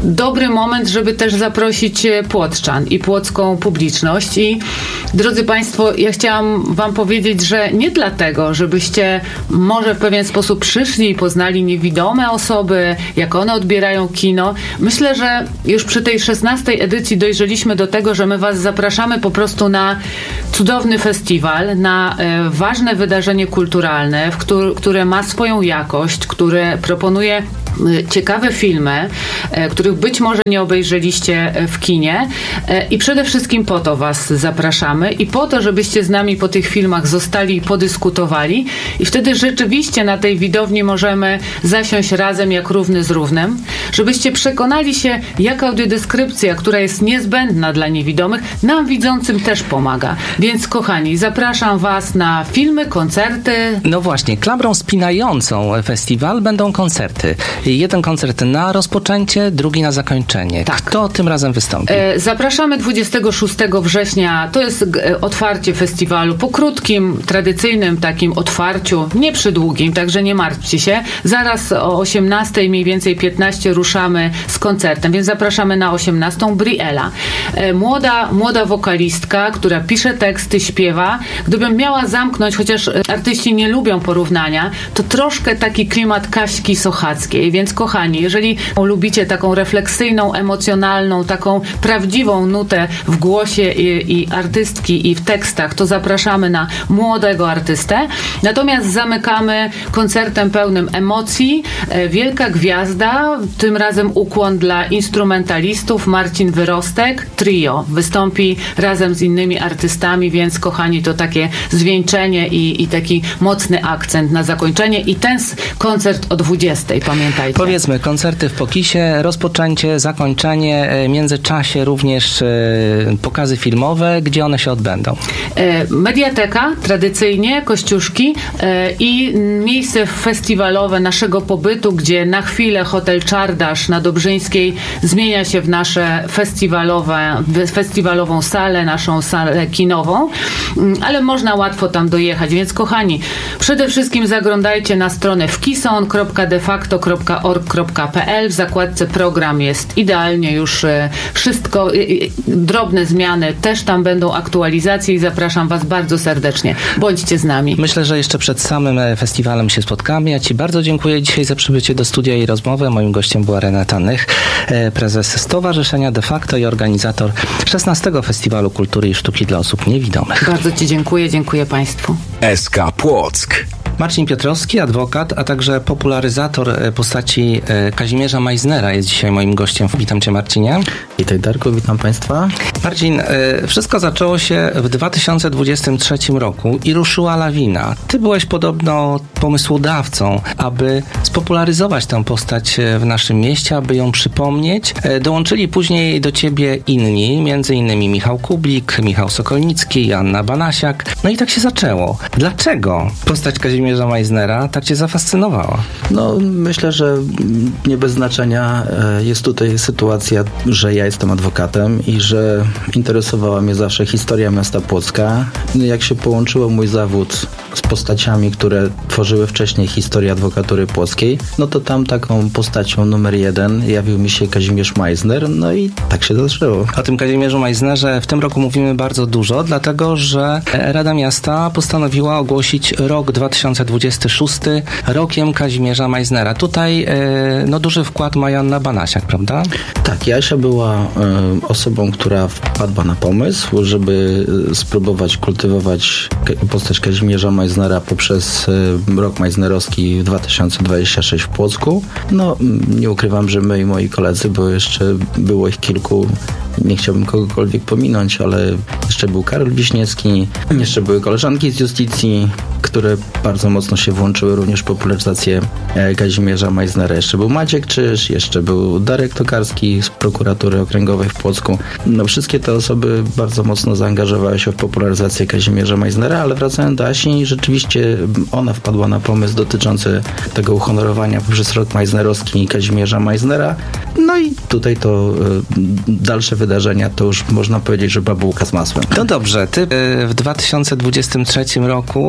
dobry moment, żeby też zaprosić płockczan i płocką publiczność. I drodzy Państwo, ja chciałam Wam powiedzieć, że nie dlatego, żebyście może w pewien sposób przyszli i poznali niewidome osoby, jak one odbierają kino. Myślę, że już przy tej szesnastej edycji dojrzeliśmy do tego, że my Was zapraszamy po prostu na cudowny festiwal, na e, ważne wydarzenie kulturalne, w któr, które ma swoją jakość, które proponuje e, ciekawe filmy, e, których być może nie obejrzeliście w kinie e, i przede wszystkim po to Was zapraszamy i po to, żebyście z nami po tych filmach zostali i podyskutowali i wtedy rzeczywiście na tej widowni możemy zasiąść razem jak równy z równym, żebyście przekonali się, jak audiodeskrypcja, która jest niezbędna dla niewidomych, nam widzącym też pomaga. Więc kochani, zapraszam Was na filmy, koncerty. No właśnie, klamrą spinającą festiwal będą koncerty. Jeden koncert na rozpoczęcie, drugi na zakończenie. Tak. Kto tym razem wystąpi? E, zapraszamy dwudziestego szóstego września. To jest e, otwarcie festiwalu. Po krótkim, tradycyjnym takim otwarciu, nie przydługim, także nie martwcie się. Zaraz o osiemnastej, mniej więcej piętnaście ruszamy z koncertem, więc zapraszamy na osiemnastą. Briella. E, młoda, młoda wokalistka, która pisze teksty, śpiewa. Gdybym miała zamknąć, chociaż artyści nie lubią porównania, to troszkę taki klimat Kaśki Sochackiej. Więc kochani, jeżeli lubicie taką refleksyjną, emocjonalną, taką prawdziwą nutę w głosie i, i artystki i w tekstach, to zapraszamy na młodego artystę. Natomiast zamykamy koncertem pełnym emocji. E, Wielka Gwiazda, tym razem ukłon dla instrumentalistów. Marcin Wyrostek, trio, wystąpi razem z innymi artystami, więc kochani, to takie zwieńczenie i, i taki mocny akcent na zakończenie i ten koncert o dwudziestej, pamiętajcie. Powiedzmy, koncerty w Pokisie, rozpoczęcie, zakończenie, w międzyczasie również e, pokazy filmowe, gdzie one się odbędą? E, Mediateka, tradycyjnie, Kościuszki e, i miejsce festiwalowe naszego pobytu, gdzie na chwilę hotel Czardasz na Dobrzyńskiej zmienia się w nasze festiwalowe, festiwalową salę, naszą salę kinową, ale można łatwo tam dojechać, więc kochani, przede wszystkim zaglądajcie na stronę wkison kropka defacto kropka org kropka pl. W zakładce program jest idealnie już e, wszystko, e, drobne zmiany też tam będą, aktualizacje i zapraszam Was bardzo serdecznie. Bądźcie z nami. Myślę, że jeszcze przed samym festiwalem się spotkamy. Ja Ci bardzo dziękuję dzisiaj za przybycie do studia i rozmowę. Moim gościem była Renata Nych, prezes Stowarzyszenia De Facto i organizator szesnastego Festiwalu Kultury i Sztuki dla Osób Niewidomych. Bardzo Ci dziękuję, dziękuję Państwu. S K Płock. Marcin Piotrowski, adwokat, a także popularyzator postaci Kazimierza Meissnera jest dzisiaj moim gościem. Witam Cię, Marcinie. Witaj, Darku, witam Państwa. Marcin, wszystko zaczęło się w dwa tysiące dwudziestym trzecim roku i ruszyła lawina. Ty byłeś podobno pomysłodawcą, aby spopularyzować tę postać w naszym mieście, aby ją przypomnieć. Dołączyli później do Ciebie inni, między innymi Michał Kublik, Michał Sokolnicki, Joanna Banasiak. No i tak się zaczęło. Dlaczego postać Kazimierza Meissnera tak Cię zafascynowała? No, myślę, że nie bez znaczenia jest tutaj sytuacja, że ja jestem adwokatem i że interesowała mnie zawsze historia miasta Płocka. Jak się połączyło mój zawód z postaciami, które tworzyły wcześniej historię adwokatury płockiej, no to tam taką postacią numer jeden jawił mi się Kazimierz Meissner, no i tak się zaczęło. O tym Kazimierzu Meissnerze w tym roku mówimy bardzo dużo, dlatego że Rada Miasta postanowiła ogłosić rok dwa tysiące dwudziesty szósty rokiem Kazimierza Meissnera. Tutaj no, duży wkład ma Joanna Banasiak, prawda? Tak, Jasia była y, osobą, która wpadła na pomysł, żeby spróbować kultywować postać Kazimierza Meissnera poprzez y, rok meissnerowski w dwa tysiące dwudziestym szóstym w Płocku. No, nie ukrywam, że my i moi koledzy, bo jeszcze było ich kilku, nie chciałbym kogokolwiek pominąć, ale jeszcze był Karol Wiśniewski, jeszcze były koleżanki z Justicji, które bardzo mocno się włączyły również w popularyzację Kazimierza Meissnera. Jeszcze był Maciek Czyż, jeszcze był Darek Tokarski z prokuratury okręgowej w Płocku. No, wszystkie te osoby bardzo mocno zaangażowały się w popularyzację Kazimierza Meissnera, ale wracając do Asi, rzeczywiście ona wpadła na pomysł dotyczący tego uhonorowania poprzez rok meissnerowski Kazimierza Meissnera. No i tutaj to y, dalsze wydarzenia to już można powiedzieć, że babułka z masłem. No dobrze, ty y, w dwa tysiące dwudziestym trzecim roku, podobnie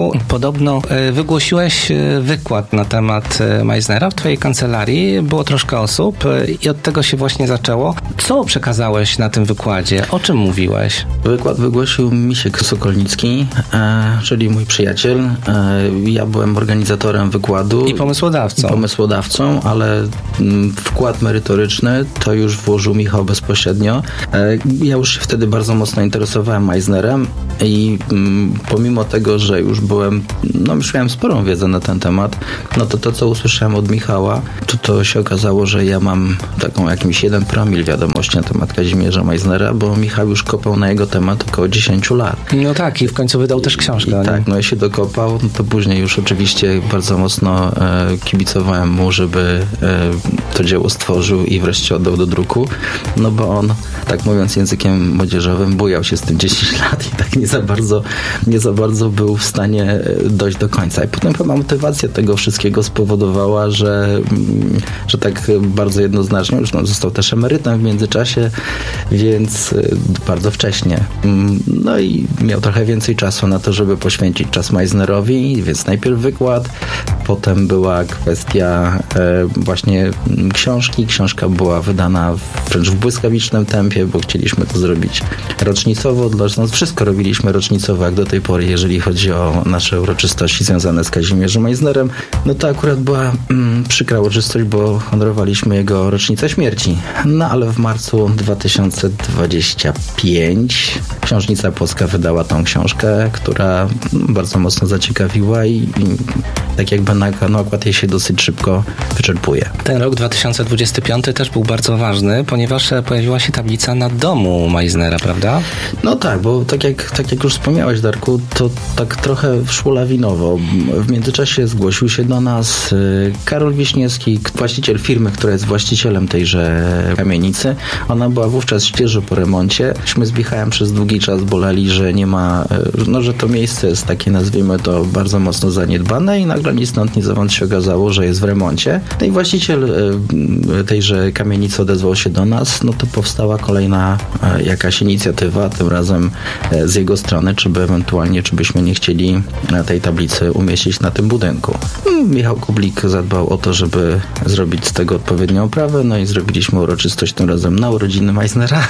podobno wygłosiłeś wykład na temat Meissnera w twojej kancelarii. Było troszkę osób i od tego się właśnie zaczęło. Co przekazałeś na tym wykładzie? O czym mówiłeś? Wykład wygłosił Misiek Sokolnicki, e, czyli mój przyjaciel. E, ja byłem organizatorem wykładu. I pomysłodawcą. I pomysłodawcą, ale m, wkład merytoryczny to już włożył Michał bezpośrednio. E, ja już się wtedy bardzo mocno interesowałem Meissnerem i m, pomimo tego, że już byłem, no już miałem sporą wiedzę na ten temat, no to to, co usłyszałem od Michała, to to się okazało, że ja mam taką jakimś jeden promil wiadomości na temat Kazimierza Meissnera, bo Michał już kopał na jego temat około dziesięć lat. No tak, i w końcu wydał też książkę. I tak, no ja się dokopał, no to później już oczywiście bardzo mocno e, kibicowałem mu, żeby e, to dzieło stworzył i wreszcie oddał do druku, no bo on, tak mówiąc językiem młodzieżowym, bujał się z tym dziesięć lat i tak nie za bardzo, nie za bardzo był w stanie dojść do końca. I potem chyba motywacja tego wszystkiego spowodowała, że, że tak bardzo jednoznacznie, już no, został też emerytem w międzyczasie, więc bardzo wcześnie. No i miał trochę więcej czasu na to, żeby poświęcić czas Meissnerowi, więc najpierw wykład, potem była kwestia e, właśnie książki. Książka była wydana wręcz w błyskawicznym tempie, bo chcieliśmy to zrobić rocznicowo. No, wszystko robiliśmy rocznicowo, jak do tej pory, jeżeli chodzi o nasze uroczystości związane z Kazimierzem Meissnerem. No to akurat była mm, przykra uroczystość, bo honorowaliśmy jego rocznicę śmierci. No ale w marcu dwa tysiące dwudziestym piątym Książnica Płocka wydała tą książkę, która bardzo mocno zaciekawiła i, i tak jakby na, na okład jej się dosyć szybko wyczerpuje. Ten rok dwa tysiące dwudziesty piąty też był bardzo ważny, ponieważ pojawiła się tablica na domu Meissnera, prawda? No tak, bo tak jak, tak jak już wspomniałeś, Darku, to tak trochę szło lawinowo. W międzyczasie zgłosił się do nas Karol Wiśniewski, właściciel firmy, która jest właścicielem tejże kamienicy. Ona była wówczas świeżo po remoncie. Myśmy z Michałem przez długi czas boleli, że nie ma, no że to miejsce jest takie, nazwijmy to, bardzo mocno zaniedbane i nagle ni stąd, ni zowąd się okazało, że jest w remoncie. No i właściciel tejże kamienicy odezwał się do nas, no to powstała kolejna jakaś inicjatywa, tym razem z jego strony, czy by ewentualnie, czy byśmy nie chcieli tej tablicy umieścić na tym budynku. Michał Kublik zadbał o to, żeby zrobić z tego odpowiednią oprawę, no i zrobiliśmy uroczystość tym razem na urodziny Meissnera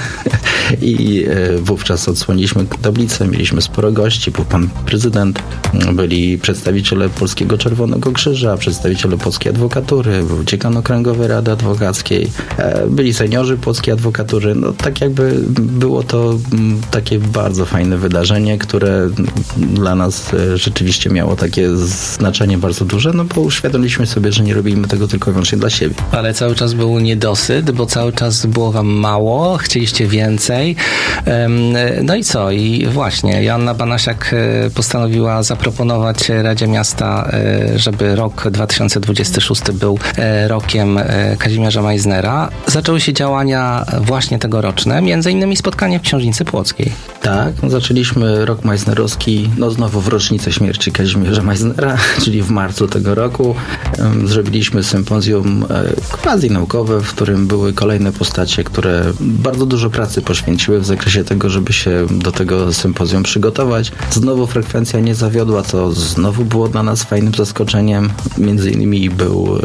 i wówczas odsłoniliśmy tablicę, mieliśmy sporo gości, był pan prezydent, byli przedstawiciele Polskiego Czerwonego Krzyża, przedstawiciele Płockiej Adwokatury, był dziekan Okręgowej Rady Adwokackiej, byli seniorzy Płockiej Adwokatury, no tak jakby było to takie bardzo fajne wydarzenie, które dla nas rzeczywiście miało takie znaczenie bardzo duże, no bo uświadomiliśmy sobie, że nie robimy tego tylko i wyłącznie dla siebie. Ale cały czas był niedosyt, bo cały czas było wam mało, chcieliście więcej. No i co? I właśnie Joanna Banasiak postanowiła zaproponować Radzie Miasta, żeby rok dwa tysiące dwudziesty szósty był rokiem Kazimierza Meissnera. Zaczęły się działania właśnie tegoroczne, między innymi spotkanie w Książnicy Płockiej. Tak, no zaczęliśmy rok meissnerowski, no znowu w rocznicę śmierci Kazimierza Meissnera, czyli w marcu tego roku. Zrobiliśmy sympozjum quasi naukowe, w którym były kolejne postacie, które bardzo dużo pracy poświęciły w zakresie tego, żeby się do tego sympozjum przygotować. Znowu frekwencja nie zawiodła, co znowu było dla nas fajnym zaskoczeniem. Między innymi był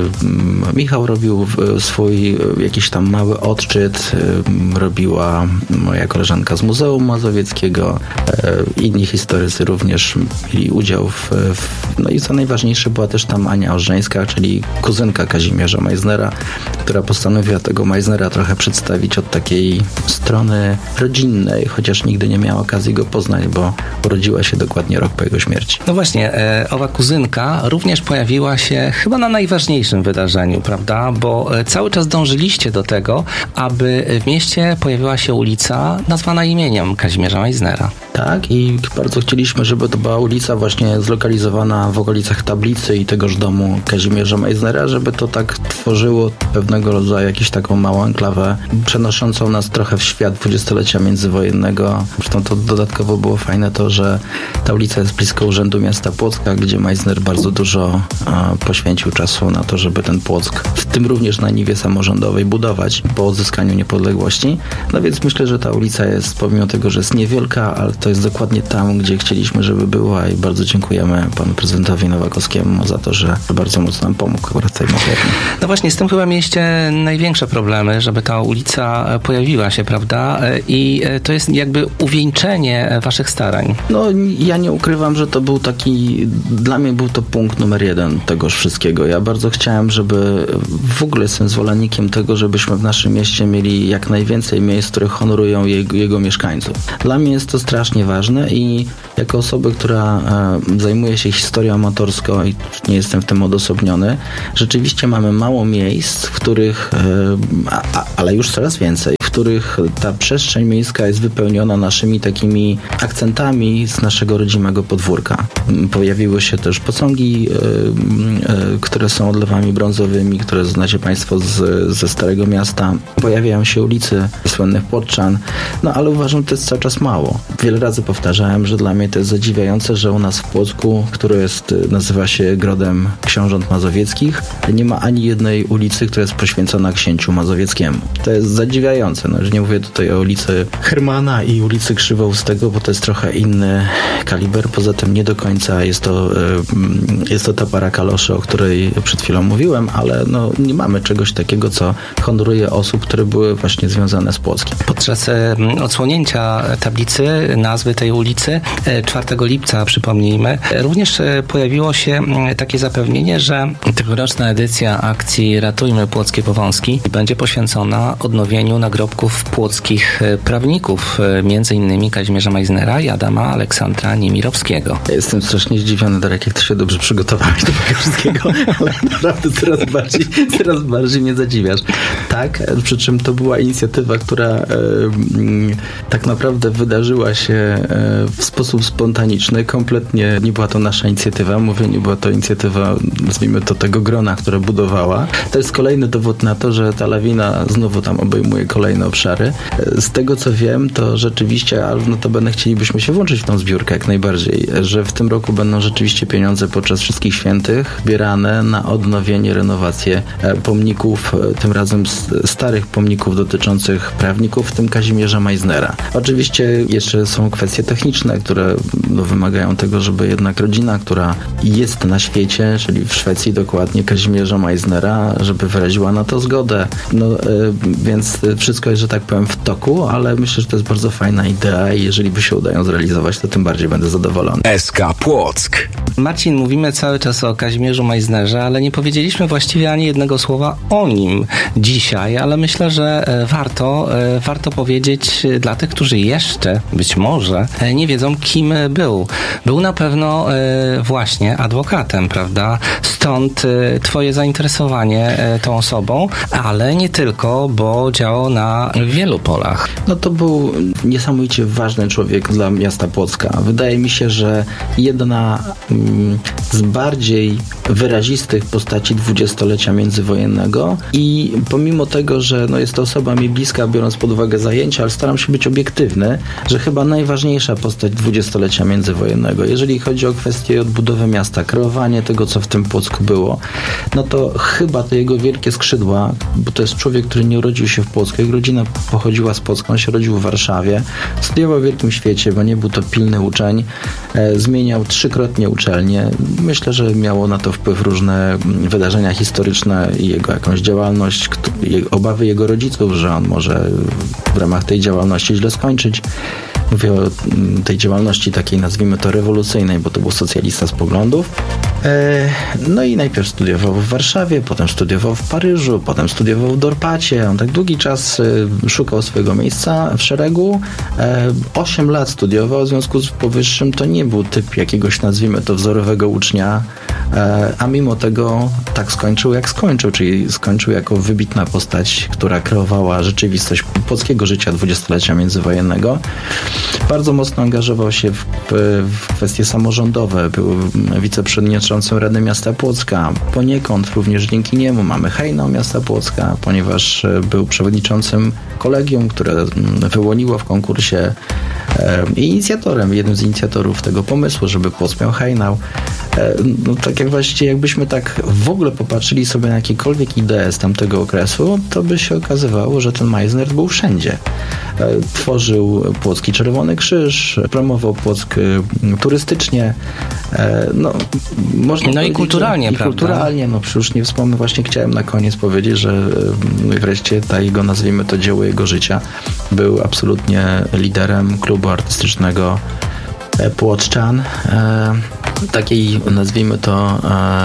e, Michał robił swój jakiś tam mały odczyt, e, robiła moja koleżanka z Muzeum Mazowieckiego, e, inni historycy również mieli udział w, w... No i co najważniejsze, była też tam Ania Orzeńska, czyli kuzynka Kazimierza Meissnera, która postanowiła tego Meissnera trochę przedstawić od takiej strony rodzinnej, chociaż nigdy nie miała okazji go poznać, bo urodziła się dokładnie rok po jego śmierci. No właśnie, e, owa kuzynka również pojawiła się chyba na najważniejszym wydarzeniu, prawda? Bo cały czas dążyliście do tego, aby w mieście pojawiła się ulica nazwana imieniem Kazimierza Meissnera. Tak, i bardzo chcieliśmy, żeby to była ulica właśnie zlokalizowana w okolicach tablicy i tegoż domu Kazimierza Meissnera, żeby to tak tworzyło pewnego rodzaju jakąś taką małą enklawę, przenoszącą nas trochę w świat dwudziestolecia międzywojennego. Zresztą to dodatkowo było fajne to, że ta ulica jest blisko Urzędu Miasta Płocka, gdzie Meissner też bardzo dużo poświęcił czasu na to, żeby ten Płock, w tym również na niwie samorządowej, budować po odzyskaniu niepodległości. No więc myślę, że ta ulica jest, pomimo tego, że jest niewielka, ale to jest dokładnie tam, gdzie chcieliśmy, żeby była i bardzo dziękujemy panu prezydentowi Nowakowskiemu za to, że bardzo mocno nam pomógł akurat w tej materii. No właśnie, z tym chyba mieliście największe problemy, żeby ta ulica pojawiła się, prawda? I to jest jakby uwieńczenie waszych starań. No ja nie ukrywam, że to był taki, dla mnie był to punkt numer jeden tegoż wszystkiego. Ja bardzo chciałem, żeby w ogóle jestem zwolennikiem tego, żebyśmy w naszym mieście mieli jak najwięcej miejsc, które honorują jego, jego mieszkańców. Dla mnie jest to strasznie ważne i jako osoba, która e, zajmuje się historią amatorską i nie jestem w tym odosobniony, rzeczywiście mamy mało miejsc, w których, e, a, a, ale już coraz więcej, w których ta przestrzeń miejska jest wypełniona naszymi takimi akcentami z naszego rodzimego podwórka. Pojawiły się też posągi, e, e, które są odlewami brązowymi, które znacie Państwo z, ze Starego Miasta. Pojawiają się ulicy słynnych Płotczan, no ale uważam, że to jest cały czas mało. Wiele razy powtarzałem, że dla mnie to jest zadziwiające, że u nas w Płocku, który jest, nazywa się Grodem Książąt Mazowieckich, nie ma ani jednej ulicy, która jest poświęcona księciu mazowieckiemu. To jest zadziwiające. No, że nie mówię tutaj o ulicy Hermana i ulicy Krzywoustego, bo to jest trochę inny kaliber. Poza tym nie do końca jest to, jest to ta para kaloszy, o której przed chwilą mówiłem, ale no, nie mamy czegoś takiego, co honoruje osób, które były właśnie związane z Płockiem. Podczas odsłonięcia tablicy nazwy tej ulicy czwartego lipca, przypomnijmy, również pojawiło się takie zapewnienie, że tegoroczna edycja akcji Ratujmy Płockie Powązki będzie poświęcona odnowieniu nagrobków płockich prawników, między innymi Kazimierza Meissnera i Adama Aleksandra Niemirowskiego. Ja jestem strasznie zdziwiony, Darek, jak ty się dobrze przygotowałeś do tego wszystkiego, ale naprawdę coraz bardziej, coraz bardziej mnie zadziwiasz. Tak, przy czym to była inicjatywa, która e, tak naprawdę wydarzyła się e, w sposób spontaniczny. Kompletnie nie była to nasza inicjatywa. Mówię, nie była to inicjatywa, nazwijmy to, tego grona, które budowała. To jest kolejny dowód na to, że ta lawina znowu tam obejmuje kolejne obszary. Z tego, co wiem, to rzeczywiście, a notabene chcielibyśmy się włączyć w tą zbiórkę jak najbardziej, że w tym roku będą rzeczywiście pieniądze podczas wszystkich świętych zbierane na odnowienie, renowację pomników, tym razem starych pomników dotyczących prawników, w tym Kazimierza Meissnera. Oczywiście jeszcze są kwestie techniczne, które no, wymagają tego, żeby jednak rodzina, która jest na świecie, czyli w Szwecji dokładnie, Kazimierza Meissnera, żeby wyraziła na to zgodę. No, y, więc wszystko jest, że tak powiem, w toku, ale myślę, że to jest bardzo fajna idea i jeżeli by się udają zrealizować, to tym bardziej będę zadowolony. S K Płock. Marcin, mówimy cały czas o Kazimierzu Meissnerze, ale nie powiedzieliśmy właściwie ani jednego słowa o nim dzisiaj, ale myślę, że warto, warto powiedzieć dla tych, którzy jeszcze, być może, nie wiedzą, kim był. Był na pewno właśnie adwokatem, prawda? Stąd twoje zainteresowanie tą osobą, ale nie tylko, bo działał na wielu polach. No to był niesamowicie ważny człowiek dla miasta Płocka. Wydaje mi się, że jedna mm, z bardziej wyrazistych postaci dwudziestolecia międzywojennego i pomimo tego, że no jest to osoba mi bliska, biorąc pod uwagę zajęcia, ale staram się być obiektywny, że chyba najważniejsza postać dwudziestolecia międzywojennego. Jeżeli chodzi o kwestię odbudowy miasta, kreowanie tego, co w tym Płocku było, no to chyba te jego wielkie skrzydła, bo to jest człowiek, który nie urodził się w Płocku. Jego rodzina pochodziła z Płocka, on się rodził w Warszawie, studiował w Wielkim Świecie, bo nie był to pilny uczeń, e, zmieniał trzykrotnie uczelnię. Myślę, że miało na to wpływ różne wydarzenia historyczne i jego jakąś działalność, obawy jego rodziców, że on może w ramach tej działalności źle skończyć. Mówię o tej działalności takiej, nazwijmy to, rewolucyjnej, bo to był socjalista z poglądów. No i najpierw studiował w Warszawie, potem studiował w Paryżu, potem studiował w Dorpacie. On tak długi czas szukał swojego miejsca w szeregu. Osiem lat studiował, w związku z powyższym to nie był typ jakiegoś, nazwijmy to, wzorowego ucznia, a mimo tego tak skończył, jak skończył, czyli skończył jako wybitna postać, która kreowała rzeczywistość polskiego życia dwudziestolecia międzywojennego. Bardzo mocno angażował się w, w kwestie samorządowe. Był wiceprzewodniczącym Rady Miasta Płocka. Poniekąd również dzięki niemu mamy hejnał Miasta Płocka, ponieważ był przewodniczącym kolegium, które wyłoniło w konkursie i inicjatorem, jednym z inicjatorów tego pomysłu, żeby Płock miał hejnał. No, tak jak właściwie jakbyśmy tak w ogóle popatrzyli sobie na jakiekolwiek idee z tamtego okresu, to by się okazywało, że ten Meissner był wszędzie. Tworzył Płocki Czerwony Krzyż, promował Płock turystycznie. No, można no i kulturalnie, że, prawda? I kulturalnie, no przecież nie wspomnę, właśnie chciałem na koniec powiedzieć, że wreszcie ta jego, nazwijmy to, dzieło jego życia, był absolutnie liderem klubu artystycznego Płoczczan, e, takiej, nazwijmy to,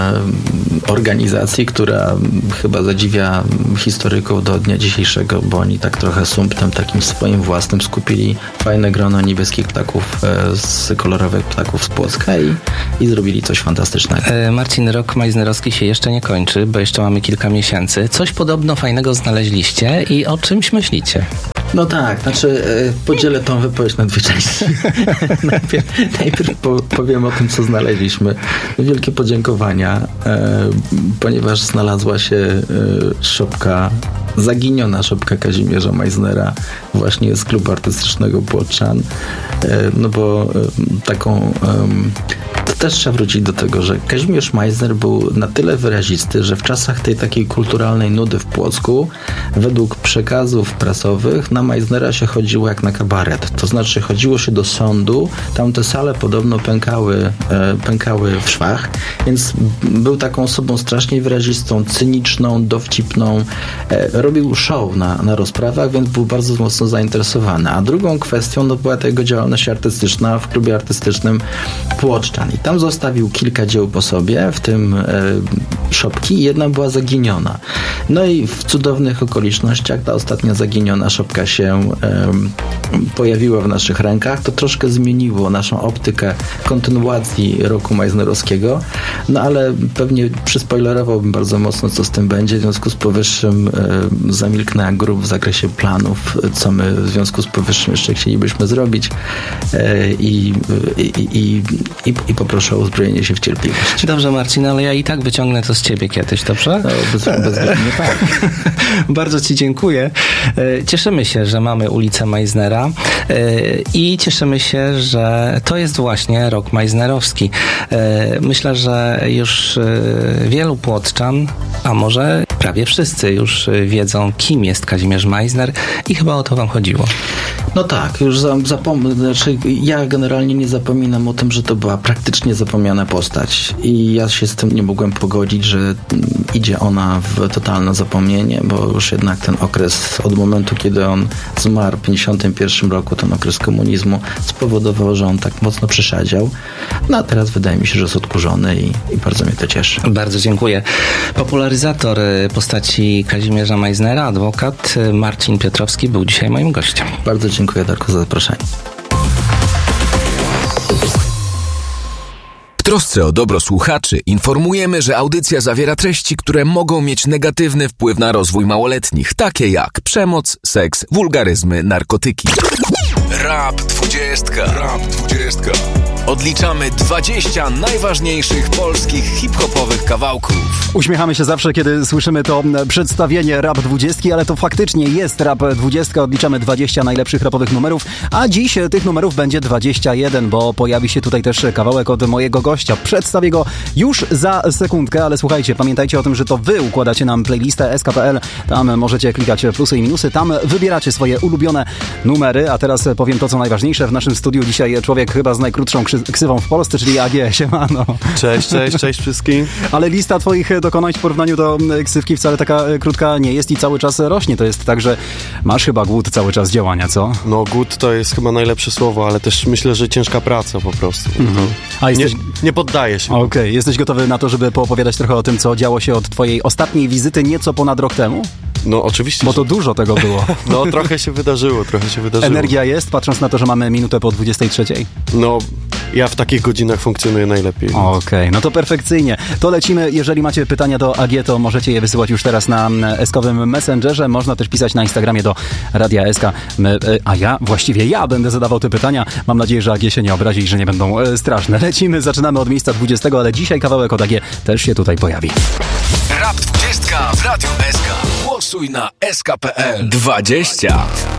e, organizacji, która chyba zadziwia historyków do dnia dzisiejszego, bo oni tak trochę sumptem takim swoim własnym skupili fajne grono niebieskich ptaków e, z kolorowych ptaków z Płocka i, i zrobili coś fantastycznego. E, Marcin, rok majznerowski się jeszcze nie kończy, bo jeszcze mamy kilka miesięcy. Coś podobno fajnego znaleźliście i o czymś myślicie? No tak, znaczy podzielę tą wypowiedź na dwie części. najpierw najpierw po, powiem o tym, co znaleźliśmy. Wielkie podziękowania, e, ponieważ znalazła się e, szopka, zaginiona szopka Kazimierza Meissnera właśnie z klubu artystycznego Płoczczan. E, no bo e, taką... E, to też trzeba wrócić do tego, że Kazimierz Meissner był na tyle wyrazisty, że w czasach tej takiej kulturalnej nudy w Płocku, według przekazów prasowych, na Meissnera się chodziło jak na kabaret. To znaczy chodziło się do sądu, tam te sale podobno pękały, e, pękały w szwach, więc był taką osobą strasznie wyrazistą, cyniczną, dowcipną. E, robił show na, na rozprawach, więc był bardzo mocno zainteresowany. A drugą kwestią no, była ta jego działalność artystyczna w klubie artystycznym Płoczczan. I tam zostawił kilka dzieł po sobie, w tym e, szopki, i jedna była zaginiona. No i w cudownych okolicznościach ta ostatnia zaginiona szopka się e, pojawiła w naszych rękach. To troszkę zmieniło naszą optykę kontynuacji roku majznerowskiego, no ale pewnie przyspoilerowałbym bardzo mocno, co z tym będzie. W związku z powyższym e, zamilknę jak grób w zakresie planów, co my w związku z powyższym jeszcze chcielibyśmy zrobić e, i, i, i, i, i poproszę o uzbrojenie się w cierpliwość. Dobrze, Marcin, ale ja i tak wyciągnę to z ciebie kiedyś, dobrze? No, bez, bezwzględnie tak. Bardzo ci dziękuję. Cieszymy się, że mamy ulicę Meissnera i cieszymy się, że to jest właśnie rok majznerowski. Myślę, że już wielu płoczczan, a może prawie wszyscy już wiedzą, kim jest Kazimierz Meissner i chyba o to wam chodziło. No tak, już zapomnę, znaczy ja generalnie nie zapominam o tym, że to była praktycznie zapomniana postać i ja się z tym nie mogłem pogodzić, że idzie ona w totalne zapomnienie, bo już jednak ten okres od momentu, kiedy on zmarł w pięćdziesiątym pierwszym roku, ten okres komunizmu spowodował, że on tak mocno przeszadział. No a teraz wydaje mi się, że jest odkurzony i, i bardzo mnie to cieszy. Bardzo dziękuję. Popularyzator postaci Kazimierza Meissnera, adwokat Marcin Piotrowski był dzisiaj moim gościem. Bardzo dziękuję, Darku, za zaproszenie. W trosce o dobro słuchaczy informujemy, że audycja zawiera treści, które mogą mieć negatywny wpływ na rozwój małoletnich, takie jak przemoc, seks, wulgaryzmy, narkotyki. Rap dwudziestka. Rap dwudziestka. Odliczamy dwadzieścia najważniejszych polskich hip-hopowych kawałków. Uśmiechamy się zawsze, kiedy słyszymy to przedstawienie Rap dwudziestki, ale to faktycznie jest Rap dwudziestka. Odliczamy dwadzieścia najlepszych rapowych numerów, a dziś tych numerów będzie dwadzieścia jeden, bo pojawi się tutaj też kawałek od mojego gościa. Przedstawię go już za sekundkę, ale słuchajcie, pamiętajcie o tym, że to wy układacie nam playlistę S K P L. Tam możecie klikać plusy i minusy, tam wybieracie swoje ulubione numery, a teraz powiem to, co najważniejsze. W naszym studiu dzisiaj człowiek chyba z najkrótszą ksywą w Polsce, czyli A G. Siemano. Cześć, cześć, cześć wszystkim. Ale lista twoich dokonań w porównaniu do ksywki wcale taka krótka nie jest i cały czas rośnie. To jest tak, że masz chyba głód cały czas działania, co? No głód to jest chyba najlepsze słowo, ale też myślę, że ciężka praca po prostu. Mhm. A jesteś... nie, nie poddaję się. Okej, okay. Jesteś gotowy na to, żeby poopowiadać trochę o tym, co działo się od twojej ostatniej wizyty nieco ponad rok temu? No oczywiście. Bo to dużo tego było. No trochę się wydarzyło, trochę się wydarzyło. Energia jest, patrząc na to, że mamy minutę po dwudziestej trzeciej? No, ja w takich godzinach funkcjonuję najlepiej. Okej, okay, no to perfekcyjnie. To lecimy. Jeżeli macie pytania do A G, to możecie je wysyłać już teraz na eskowym Messengerze. Można też pisać na Instagramie do Radia S K. My, a ja, właściwie ja będę zadawał te pytania. Mam nadzieję, że A G się nie obrazi i że nie będą e, straszne. Lecimy, zaczynamy od miejsca dwudziestego, ale dzisiaj kawałek od A G też się tutaj pojawi. Rap dwudziestka w Radiu S K. Głosuj na S K P L dwadzieścia.